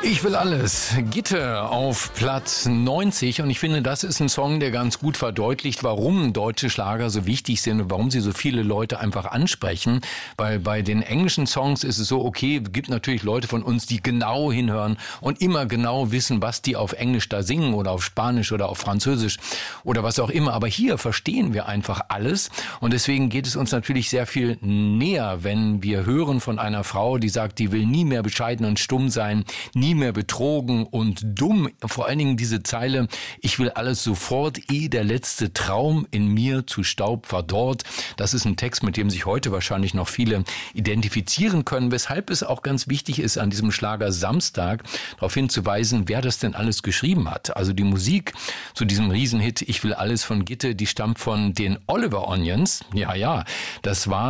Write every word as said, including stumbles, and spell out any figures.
Ich will alles. Gitte auf Platz neunzig und ich finde, das ist ein Song, der ganz gut verdeutlicht, warum deutsche Schlager so wichtig sind und warum sie so viele Leute einfach ansprechen, weil bei den englischen Songs ist es so, okay, es gibt natürlich Leute von uns, die genau hinhören und immer genau wissen, was die auf Englisch da singen oder auf Spanisch oder auf Französisch oder was auch immer, aber hier verstehen wir einfach alles und deswegen geht es uns natürlich sehr viel näher, wenn wir hören von einer Frau, die sagt, die will nie mehr bescheiden und stumm sein, nie mehr betrogen und dumm. Vor allen Dingen diese Zeile, ich will alles sofort, ehe der letzte Traum in mir zu Staub verdorrt. Das ist ein Text, mit dem sich heute wahrscheinlich noch viele identifizieren können, weshalb es auch ganz wichtig ist, an diesem Schlager Samstag darauf hinzuweisen, wer das denn alles geschrieben hat. Also die Musik zu diesem Riesenhit Ich will alles von Gitte, die stammt von den Oliver Onions. Ja, ja, das war